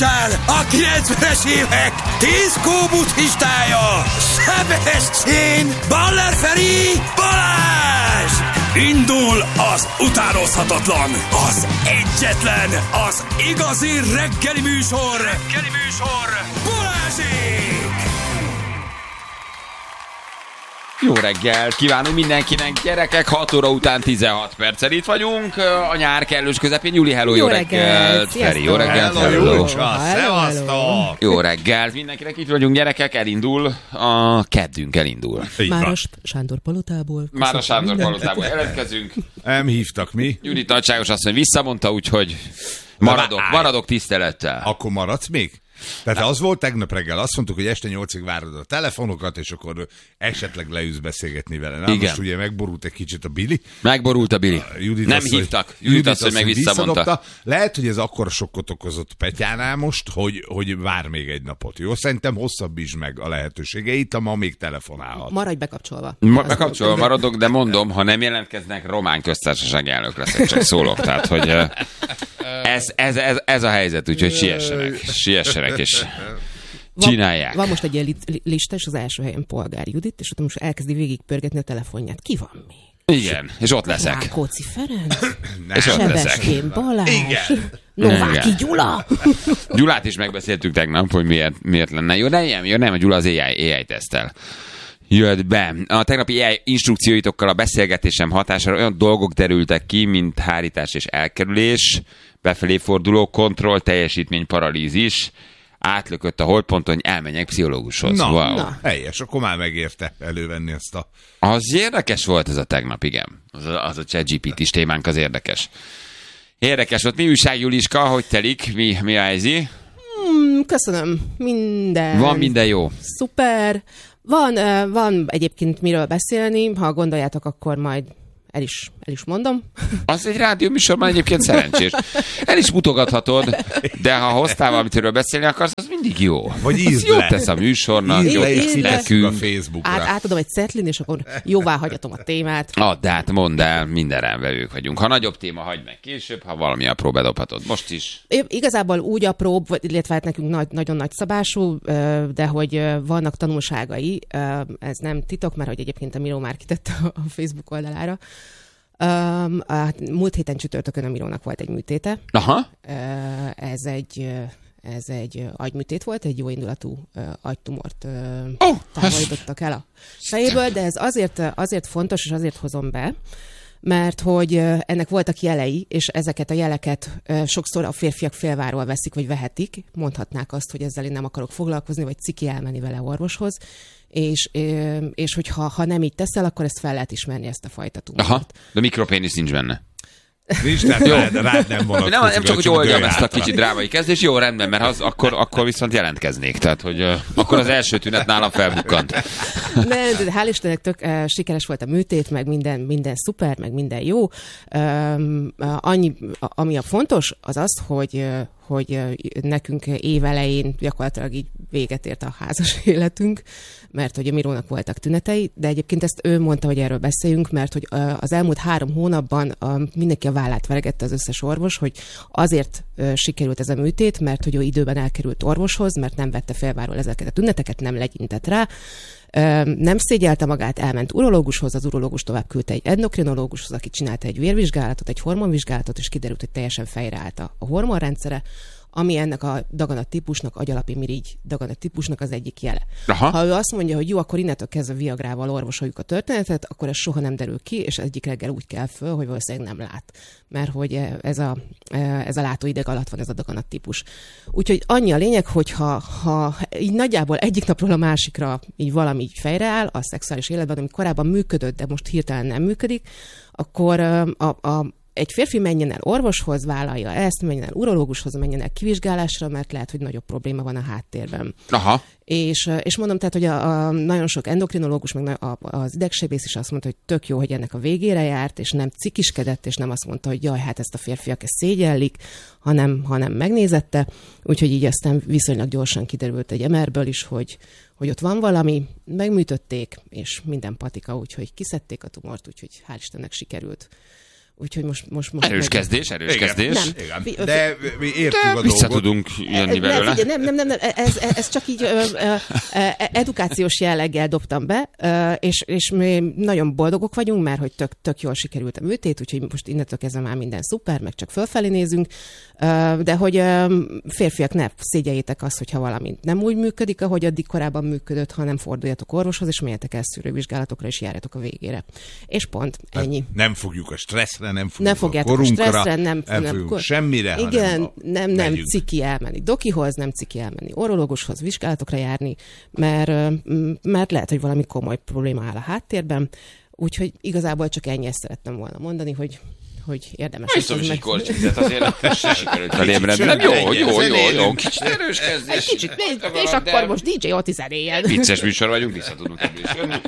A 90-es évek 10 kóbuddhistája, Sebestyén, Baller Feri, Balázs! Indul az utánozhatatlan, az egyetlen, az igazi reggeli műsor, Balázsék! Jó reggelt kívánunk mindenkinek, gyerekek, 6 óra után 16 perccel itt vagyunk, a nyár kellős közepén. Júli, hello, jó reggelt! Feri, jó reggelt! Hello! Szevasztok! Jó reggelt mindenkinek, itt vagyunk, gyerekek, elindul, a keddünk elindul. Már a Sándor Palotából. Már a Sándor Palotából jelentkezünk. Nem hívtak mi? Judit nagyságos asszony visszamondta, úgyhogy maradok tisztelettel. Akkor maradsz még? Tehát az volt tegnap reggel, azt mondtuk, hogy este 8-ig várod a telefonokat, és akkor esetleg leülsz beszélgetni vele. Na, igen. Most ugye megborult egy kicsit a Bili. Megborult a Bili. Nem hívtak. Judit azt, hogy meg visszamondta. Lehet, hogy ez akkora sokkot okozott Petyánál most, hogy vár még egy napot. Jó? Szerintem hosszabbítsd meg a lehetőségeit, ma még telefonálhat. Maradj bekapcsolva. Bekapcsolva maradok, de mondom, ha nem jelentkeznek, román köztársaság elnök leszek, csak szólok. Tehát, hogy ez a helyzet, úgyhogy siessenek és csinálják. Van most egy ilyen lista, és az első helyen Polgár Judit, és ott most elkezdi végigpörgetni a telefonját. Ki van még? Igen, és ott leszek. Rákóczi Ferenc, És ott leszek. Sebestyén Balázs, Igen. Nováki Gyula. Gyulát is megbeszéltük tegnap, hogy miért lenne. Jó, nem, a Gyula az AI tesztel. Jött be. A tegnapi AI instrukcióitokkal a beszélgetésem hatására olyan dolgok derültek ki, mint hárítás és elkerülés, befelé forduló kontroll, teljesítmény paralízis, átlökött a holdponton, hogy elmenjek pszichológushoz. Na, helyes, akkor már megérte elővenni ezt a... Az érdekes volt ez a tegnap, igen. Az a ChatGPT-s témánk az érdekes. Érdekes volt. Mi újság, Juliska? Hogy telik? Mi a helyzi? Köszönöm. Minden. Van minden jó. Szuper. Van egyébként miről beszélni, ha gondoljátok, akkor majd el is mondom. Az egy rádióműsorban egyébként szerencsés. El is mutogathatod, de ha hoztál valamiről beszélni akarsz, az mindig jó. Vagy ízd jót le. tesz a műsornak, jót tesz nekünk. A Facebookra. Átadom egy szetlin, és akkor jóvá hagyatom a témát. Add át, mondd el, minden ránvevők vagyunk. Ha nagyobb téma, hagyd meg később, ha valami apró bedobhatod. Most is. Igazából úgy apróbb, illetve hát nekünk nagyon nagy szabású, de hogy vannak tanulságai, ez nem titok, mert hogy egyébként a Miró már kitette a Facebook oldalára. Múlt héten csütörtökön a Mirónak volt egy műtéte. Aha. Ez egy agyműtét volt, egy jóindulatú agytumort távolítottak el a fejéből, de ez azért fontos, és azért hozom be, mert hogy ennek voltak jelei, és ezeket a jeleket sokszor a férfiak félváról veszik, vagy vehetik, mondhatnák azt, hogy ezzel én nem akarok foglalkozni, vagy ciki elmenni vele orvoshoz, és hogyha nem így teszel, akkor ezt fel lehet ismerni, ezt a fajta tumort. Aha, de mikropénisz nincs benne. Nincs, tehát rád nem vonatkozik. Nem csak, hogy oldjam ezt a kicsit drámai kezdést, jó, rendben, mert az, akkor viszont jelentkeznék. Tehát, hogy akkor az első tünet nálam felbukkant. De hál' Istennek tök sikeres volt a műtét, meg minden szuper, meg minden jó. Ami a fontos, az az, hogy nekünk évelején gyakorlatilag így véget ért a házas életünk, mert hogy a Mirónak voltak tünetei, de egyébként ezt ő mondta, hogy erről beszéljünk, mert hogy az elmúlt 3 hónapban mindenki a vállát veregette, az összes orvos, hogy azért sikerült ez a műtét, mert hogy ő időben elkerült orvoshoz, mert nem vette félváról ezeket a tüneteket, nem legyintett rá, nem szégyelte magát, elment urológushoz, az urológus tovább küldte egy endokrinológushoz, aki csinálta egy vérvizsgálatot, egy hormonvizsgálatot, és kiderült, hogy teljesen fejreállt a hormonrendszere, ami ennek a daganat-típusnak, agyalapi mirigy daganat-típusnak az egyik jele. Aha. Ha ő azt mondja, hogy jó, akkor innentől kezdve Viagrával orvosoljuk a történetet, akkor ez soha nem derül ki, és egyik reggel úgy kell föl, hogy valószínűleg nem lát. Mert hogy ez a látóideg alatt van ez a daganat-típus. Úgyhogy annyi a lényeg, hogy ha így nagyjából egyik napról a másikra így valami így fejreáll a szexuális életben, ami korábban működött, de most hirtelen nem működik, akkor egy férfi menjen el orvoshoz, vállalja ezt, menjen el urológushoz, menjen el kivizsgálásra, mert lehet, hogy nagyobb probléma van a háttérben. Aha. És mondom, tehát, hogy nagyon sok endokrinológus, meg az idegsebész is azt mondta, hogy tök jó, hogy ennek a végére járt, és nem cikiskedett, és nem azt mondta, hogy jaj, hát ezt a férfiak ezt szégyellik, hanem megnézette. Úgyhogy így aztán viszonylag gyorsan kiderült egy MR-ből is, hogy ott van valami, megműtötték, és minden patika, úgyhogy kiszedték a tumort, úgyhogy hál' Istennek sikerült. Úgyhogy most erős kezdés. Nem. De mi értjük a vissza dolgot. tudunk jönni belőle. Nem. Ez csak így edukációs jelleggel dobtam be, és mi nagyon boldogok vagyunk, mert hogy tök jól sikerült a műtét, úgyhogy most innentől kezdve már minden szuper, meg csak fölfelé nézünk, de hogy férfiak, ne szégyeljétek azt, hogyha valami nem úgy működik, ahogy addig korábban működött, hanem forduljatok orvoshoz, és menjetek el szűrővizsgálatokra, és járjatok a végére. És pont, ennyi. Nem fogjuk a stresszre, nem fogjátok a stresszre, nem semmire, igen, nem ciki elmenni dokihoz, nem ciki elmenni orvoshoz, vizsgálatokra járni, mert lehet, hogy valami komoly probléma áll a háttérben, úgyhogy igazából csak ennyi, ezt szerettem volna mondani, hogy érdemes. Biztos, hogy korcsizet azért se sikerült felébredni. Nem jó, kicsit erős kezdés. Kicsit, és akkor most DJ Oti zenéjen. Vicces műsor vagyunk, vissza tudunk ebből is jönni.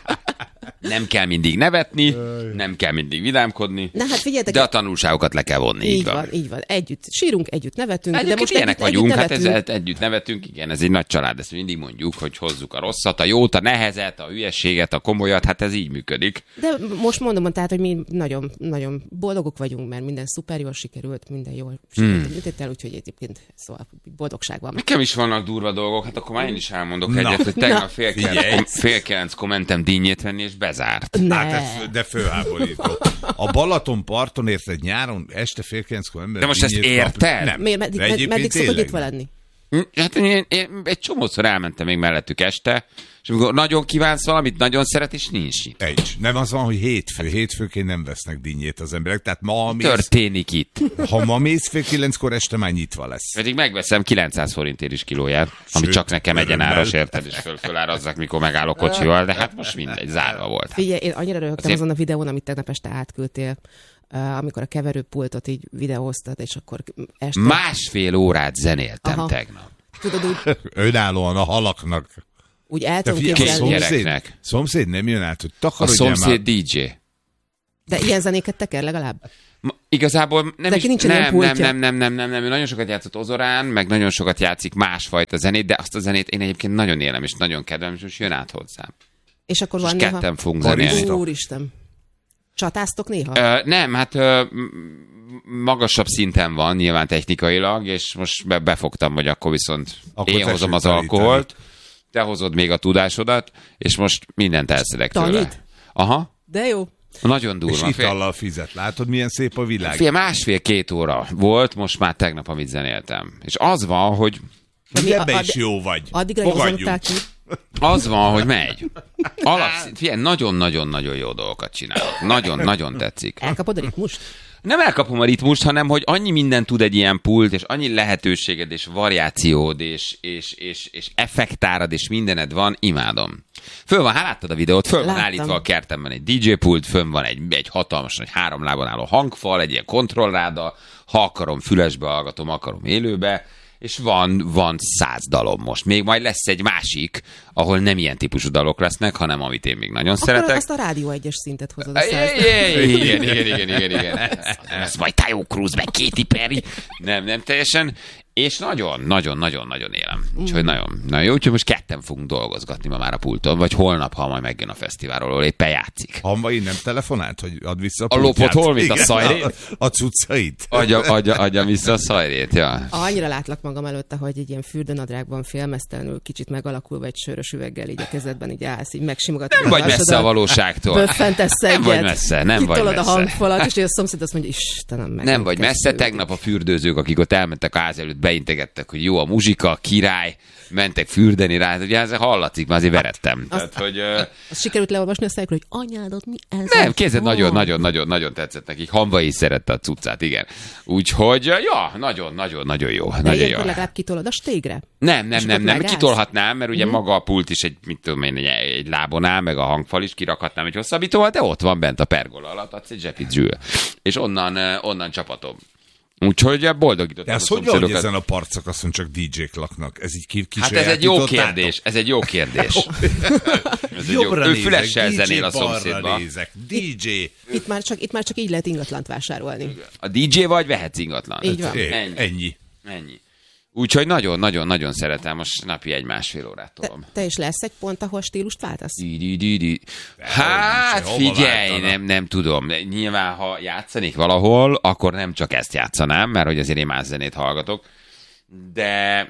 Nem kell mindig nevetni, nem kell mindig vidámkodni, na, hát figyeljetek, de a tanulságokat le kell vonni. Így van. Együtt sírunk, együtt nevetünk. Egyébként de most ilyenek vagyunk, nevetünk. együtt nevetünk, igen, ez egy nagy család, ezt mindig mondjuk, hogy hozzuk a rosszat, a jót, a nehezet, a hülyességet, a komolyat, hát ez így működik. De most mondom, tehát, hogy mi nagyon, nagyon boldogok vagyunk, mert minden szuper jól sikerült, minden jól sikerült, úgyhogy egyébként szóval boldogság van. Nekem is vannak durva dolgok, hát akkor már én is elmondok egyet, hogy tegnap fél kilenc mentem dinnyét venni, és bezárt. Hát de fölháborító. A Balaton parton érted nyáron, este 8:30 ember. De most ezt érted? Nem. Meddig szokott nyitva lenni? Hát én egy csomószor elmentem még mellettük este, és amikor nagyon kívánsz valamit, nagyon szeret, és nincs itt. Nem az van, hogy hétfőként nem vesznek dinnyét az emberek, tehát ma történik itt. Ha ma mész fél 9-kor, este már nyitva lesz. Pedig megveszem 900 forintért is kilóját, ami csak nekem egyenáros, érted, és fölárazzak, mikor megállok kocsival, de hát most mindegy, zárva volt. Figyelj, én annyira röhögtem azon a videón, amit tegnap este átküldtél, amikor a keverőpultot így videóztad, és akkor este... 1,5 órát zenéltem tegnap. Tudod, úgy... Önállóan a halaknak. Úgy el tudom képzelni. Gyereknek. Szomszéd nem jön át, hogy takarodjál már. A szomszéd DJ. De ilyen zenéket teker legalább? Igazából nem is, nem, ő nagyon sokat játszott Ozorán, meg nagyon sokat játszik másfajta zenét, de azt a zenét én egyébként nagyon élem, és nagyon kedvem, és most jön át hozzám. És akkor és van néha... ketten fogunk zenélni. Úristen. Csatáztok néha? Nem, hát magasabb szinten van nyilván technikailag, és most befogtam, hogy akkor viszont én hozom az alkoholt, te hozod még a tudásodat, és most mindent elszedek tőle. Aha. De jó. Nagyon durva. És itallal fizet. Látod, milyen szép a világ? 1,5-2 óra volt, most már tegnap, amit zenéltem. És az van, hogy... Ebben is jó vagy. Addigra józanodtál ki. Az van, hogy megy. Nagyon-nagyon-nagyon jó dolgokat csinálok. Nagyon-nagyon tetszik. Elkapod a ritmust? Nem elkapom a ritmust, hanem hogy annyi minden tud egy ilyen pult, és annyi lehetőséged, és variációd, és effektárad, és mindened van, imádom. Föl van, láttad a videót, föl van állítva a kertemben egy DJ pult, fönn van egy hatalmas, nagy 3 lábon álló hangfal, egy ilyen kontrollráda, ha akarom, fülesbe hallgatom, akarom élőbe, és van 100 dalom most. Még majd lesz egy másik, ahol nem ilyen típusú dalok lesznek, hanem amit én még nagyon szeretek. Azt a Rádió 1-es szintet hozod a 100. Igen. Ez majd Tayo Cruz, meg Katy Perry. Nem teljesen. És nagyon-nagyon élem. Úgyhogy nagyon jó. Úgyhogy most ketten fogunk dolgozgatni ma már a pulton, vagy holnap, ha majd megjön a fesztiválról, ahol éppen játszik. Hamvai nem telefonált, hogy add vissza a lopott holmit, a szajrét? A cuccait. Adja vissza a szajrét, ja. Annyira látlak magam előtte, hogy egy ilyen fürdőnadrágban félmeztelenül, kicsit megalakulva egy sörös üveggel így a kezedben, így állsz, így megsimogatod. Nem vagy messze a valóságtól. Böffentesz egyet. Nem vagy messze. Kitolod a hangfalat, és a szomszéd azt mondja, Istenem, meg. Nem vagy messze. Tegnap a fürdőzők, akik ott elmentek a ház előtt, beintegettek, hogy jó a muzsika, király, mentek fürdeni rá, ugye ez hallatszik, már azért verettem. Azt sikerült leolvasni a szájukról, hogy anyádat, mi ez? Nem, kézed nagyon tetszett nekik. Hamvai is szerette a cuccát, igen. Úgyhogy, ja, nagyon jó. De ilyenkor legalább kitolod a stégre? Nem, kitolhatnám, mert ugye maga a pult is egy lábon áll, meg a hangfal is kirakhatnám egy hosszabbítóval, de ott van bent a pergola alatt, adsz egy zsepit zsül. És onnan csapatom. Úgyhogy boldogítottam a szomszédokat. De ez hogy ezen a partszakaszon csak DJ-k laknak? Ez így hát ez egy jó kérdés. Ez egy jó ő fülessel zenél a szomszédba. DJ. Itt már csak így lehet ingatlant vásárolni. A DJ vagy vehetsz ingatlan. Így van. Ennyi. Ennyi. Úgyhogy nagyon-nagyon-nagyon szeretem, most napi 1-1,5 órát tolom. Te is lesz egy pont, ahol stílust váltasz? Hát figyelj, nem tudom. Nyilván, ha játszanék valahol, akkor nem csak ezt játszanám, mert hogy azért én más zenét hallgatok. De...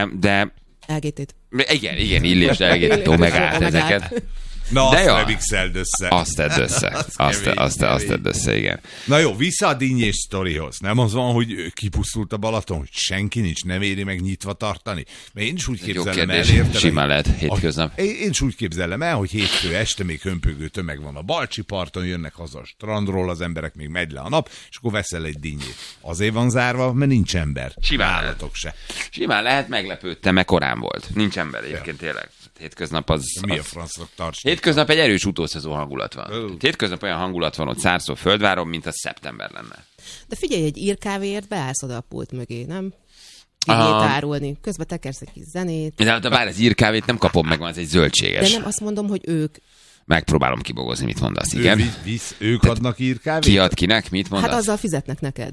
LGT-t. Igen, Illést, LGT-t, Omegát, ezeket. Na, de azt jó. remixeld össze. Azt tedd össze. Azt tedd össze, igen. Na jó, vissza a dinnyés sztorihoz. Nem az van, hogy kipusztult a Balaton, hogy senki nincs, nem éri meg nyitva tartani? Mert én is úgy Jó képzelem el, kérdés, érted? simán lehet hétköznap. Én is úgy képzelem el, hogy hétfő este még hömpögő tömeg van a Balcsi parton, jönnek haza a strandról, az emberek még megy le a nap, és akkor veszel egy dinnyét. Azért van zárva, mert nincs ember. Simán Állatok se. Simán lehet, meglepődtem, mert korán volt. Nincs ember egyébként tényleg. Hétköznap az... Mi a francnak tarts? Hétköznap egy erős utószezon hangulat van. Hétköznap olyan hangulat van ott Szárszó Földváron, mint a szeptember lenne. De figyelj, egy írkávéért beállsz oda a pult mögé, nem? Dinnyét árulni. Közben tekersz egy kis zenét. De bár az írkávét nem kapom meg, van, ez egy zöldséges. De nem azt mondom, hogy ők... Megpróbálom kibogozni, mit mondasz, igen. Ők adnak írkávét? Ki ad kinek, mit mondasz? Hát azzal fizetnek neked.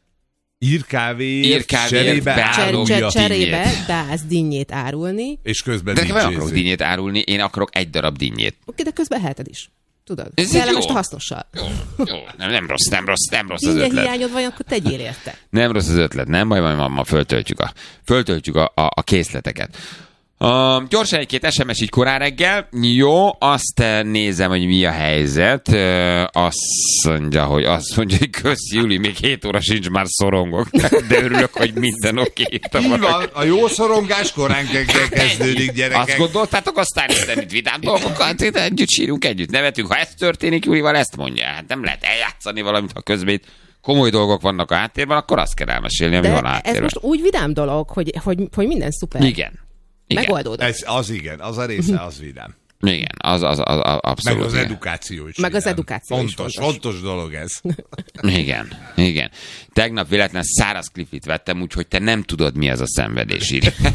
Írkávéért cserébe árulja. Cserébe beállsz dinnyét árulni. És közben De nem akarok DJ-zni. dinnyét árulni, én akarok egy darab dinnyét. Oké, de közben eheted is. Tudod? Ez De így most jó. hasznossal. Jó, nem rossz az Dinnyé ötlet. hiányod van, akkor tegyél érte. Nem rossz az ötlet, nem baj, ma föltöltjük a készleteket. Gyorsan egy-két SMS így korán reggel. Jó, azt nézem, hogy mi a helyzet. Azt mondja, hogy kösz, Júli, még 7 óra sincs, már szorongok. De örülök, hogy minden oké. Így van, a jó szorongás korán kezdődik, gyerekek. Azt gondoltátok, aztán nézem, itt vidám dolgokat, együtt sírunk, együtt nevetünk. Ha ez történik, Júlival ezt mondja. Hát nem lehet eljátszani valamit, ha közben itt komoly dolgok vannak a háttérben, akkor azt kell elmesélni, ami van a De ez háttérben. most úgy vidám dolog, hogy minden szuper. Igen. Megoldódott. Az igen, az a része, az vidám. Igen, az abszolút. Meg az igen. edukáció is. Meg az vidám. edukáció is fontos. Fontos dolog ez. Igen. Tegnap véletlen száraz klifit vettem, úgyhogy te nem tudod, mi az a szenvedés.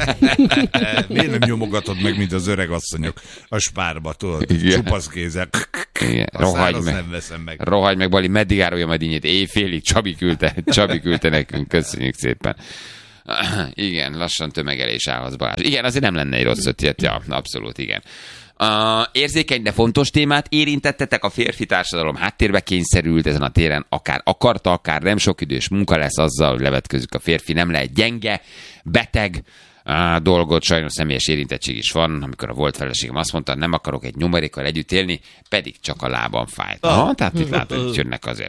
Miért nem nyomogatod meg, mint az öreg asszonyok a spárba, tudod? Igen. Csupasz kézzel. Igen. A száraz nem veszem meg. Rohagy meg, Bali, meddig árulja majd dinnyét? Éjfélig Csabi küldte nekünk, köszönjük szépen. Igen, lassan tömegelés állhatsz, Balázs. Igen, azért nem lenne egy rossz ötlet, ja, abszolút, igen. Érzékeny, de fontos témát érintettetek, a férfi társadalom háttérbe kényszerült ezen a téren, akár akarta, akár nem, sok idős munka lesz azzal, hogy levetkőzik a férfi, nem lehet gyenge, beteg dolgot, sajnos személyes érintettség is van, amikor a volt feleségem azt mondta, nem akarok egy nyomorékkal együtt élni, pedig csak a lábam fájt. Tehát itt látod, hogy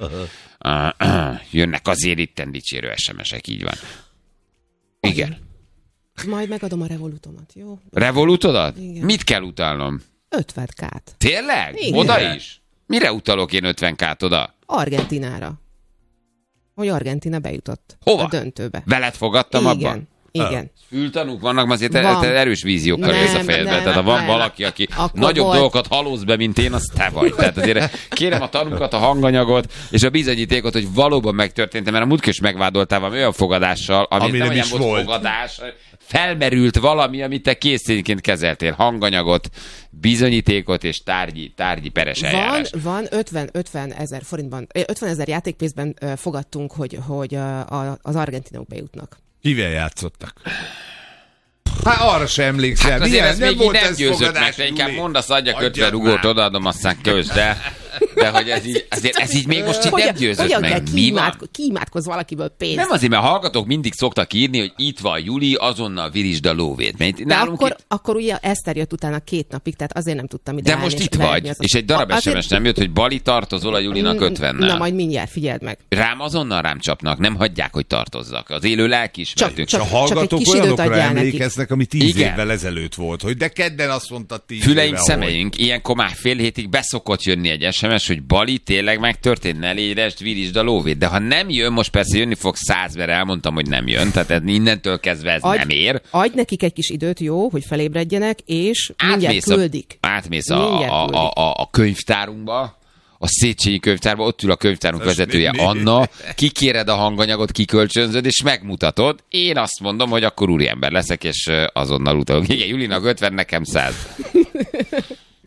jönnek azért itten dicsérő SMS-ek, így van. Igen. Majd megadom a Revolutomat, jó? Revolutodat? Igen. Mit kell utalnom? 50K-t. Tényleg? Igen. Oda is? Mire utalok én 50K-t oda? Argentinára. Hogy Argentina bejutott Hova? a döntőbe. Veled fogadtam abban? Igen. Fültanúk vannak, azért Van. erős víziókkal jössz a fejedbe. Tehát ha van valaki, aki Akkor nagyobb volt. dolgokat halóz be, mint én, az te vagy. Tehát azért kérem a tanúkat, a hanganyagot, és a bizonyítékot, hogy valóban megtörtént, mert a múltkor is megvádoltál valami olyan fogadással, ami Ami nem nem olyan is volt volt. fogadás, felmerült valami, amit te készítényként kezeltél. Hanganyagot, bizonyítékot és tárgyi peres eljárás. Van 50 ezer forintban, 50 ezer játékpénzben fogadtunk, hogy az argentinok bejutnak. Kivel játszottak? Hát arra sem emlékszel. Hát azért Milyen? ez még így nem ez győzött fogadás, meg, te inkább Júli? mondasz, adjak 50 Adjad rugót, már. odaadom, aztán kösz, de hogy ez így még most így nem győzött meg. Mi van? Kiimádkozz valakiből pénzt. Nem azért, mert hallgatók mindig szoktak írni, hogy itt van Juli, azonnal virisd a lóvét. Mert De nálunk akkor ugye Eszter jött utána 2 napig, tehát azért nem tudtam ide de állni, most és itt verni vagy, az- és egy darab Azért- SMS nem jött, hogy Bali tartozol a Julinak 50-nel. Na majd mindjárt, figyeld meg. Rám azonnal rám csapnak, nem hagyják, hogy tartozzak. Az élő lelkiismeretünk. Csak- A egy hallgatók kis időt olyanokra adjál nekik. emlékeznek, ami 10 Igen. évvel ezelőtt volt, hogy de kedden azt mondta 10 Füleim, éve, szemeink, ilyenkor már fél hétig beszokott jönni egy SMS, hogy Bali, tényleg megtörtént, ne légyresd, virisd a lóvét. De ha nem jön, most persze jönni fog 100-ver, elmondtam, hogy nem jön, tehát innentől kezdve ez nem ér. Adj nekik egy kis időt, jó, hogy felébredjenek, és mindjárt küldik. Átmész Mindjárt küldik. a könyvtárunkba, a Széchenyi könyvtárba, ott ül a könyvtárunk vezetője, mi? Anna, kikéred a hanganyagot, kikölcsönzöd, és megmutatod. Én azt mondom, hogy akkor úriember leszek, és azonnal utalok. Igen, Julinak 50, nekem 100.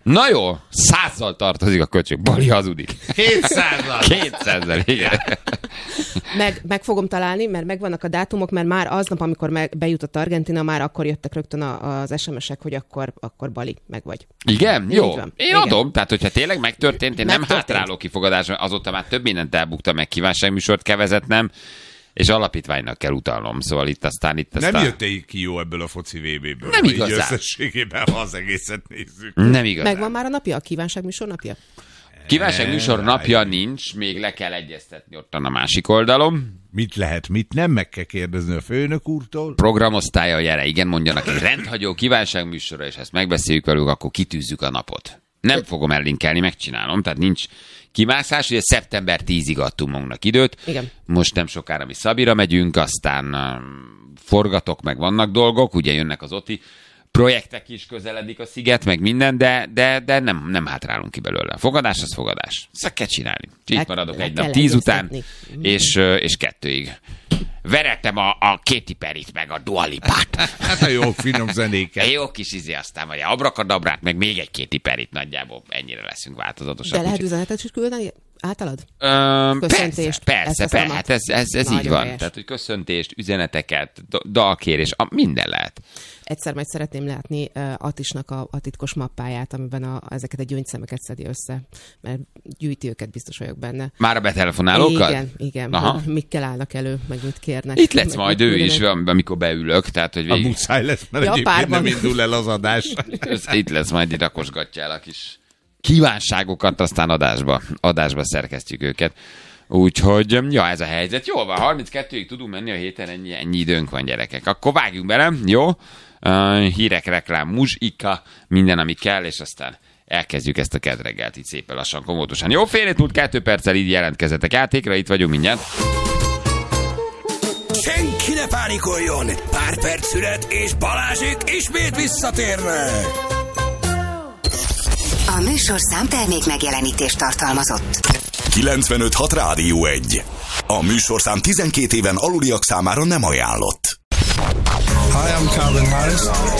Na jó, 100-zal tartozik a köcsög. Bali hazudik. 200-al. 200-zal, igen. Meg fogom találni, mert megvannak a dátumok, mert már aznap, amikor bejutott Argentina, már akkor jöttek rögtön az SMS-ek, hogy akkor Bali, meg vagy. Igen? Jó. Én igen. adom, tehát hogyha tényleg megtörtént, én nem hátrálok kifogadásra, azóta már több mindent elbuktam, meg kívánságműsort kevezetnem, és alapítványnak kell utalnom, szóval itt aztán... Nem jöttél ki jó ebből a foci VB-ből. Nem igazán. Összességében, ha az egészet nézzük. Nem igazán. Megvan már a napja, a kívánságműsor napja? Kívánságműsor napja nincs, még le kell egyeztetni ottan a másik oldalon. Mit lehet, mit nem, meg kell kérdezni a főnök úrtól. Programosztálya, gyere, igen, mondjanak egy rendhagyó kívánságműsorra, és ezt megbeszéljük velük, akkor kitűzzük a napot. Nem fogom ellinkelni, megcsinálom, tehát nincs kimászás, ugye szeptember 10-ig adtunk magunknak időt. Igen. Most nem sokára mi Szabira megyünk, aztán forgatok, meg vannak dolgok, ugye jönnek az OTI projektek is, közeledik a sziget, meg minden, de nem hátrálunk ki belőle. Fogadás az fogadás. Ezt kell csinálni. Itt maradok egy nap 10 után, és 2-ig. Verettem a Katy Perryt, meg a Dua Lipát. Hát a jó finom zenéket. Jó kis aztán vagy Abrakadabrát, meg még egy Katy Perryt, nagyjából ennyire leszünk változatosak. De lehet üzenetet is küldeni általad? Köszöntést. Persze, hát ez így van. Helyes. Tehát, hogy köszöntést, üzeneteket, dalkérés, minden lehet. Egyszer majd szeretném látni Attisnak a titkos mappáját, amiben ezeket a gyöngyszemeket szedi össze, mert gyűjti őket, biztos vagyok benne. Már a betelefonálókkal? Igen. Mikkel állnak elő, meg mit kérnek. Itt lesz majd ő is, amikor beülök. Tehát, hogy a muszáj lesz, mert egyébként nem indul el az adás. Itt lesz, majd rakosgatja a kis kívánságokat, aztán adásba szerkesztjük őket. Úgyhogy, ja, ez a helyzet. Jól van, 32-ig tudunk menni a héten, ennyi időnk van, gyerekek. Akkor vágjunk bele, jó? Hírek, reklám, muzsika, minden, ami kell, és aztán elkezdjük ezt a kedreggelt itt szépen lassan, komótosan. Jó, fél múlt 2 perccel így jelentkezzetek játékra, itt vagyunk mindjárt. Senki ne pánikoljon! Pár perc szület, és Balázsék ismét visszatérnek! A műsorszám termék megjelenítést tartalmazott. 95.6 Rádió 1. A műsorszám 12 éven aluliak számára nem ajánlott. Hi, I'm Calvin Harris.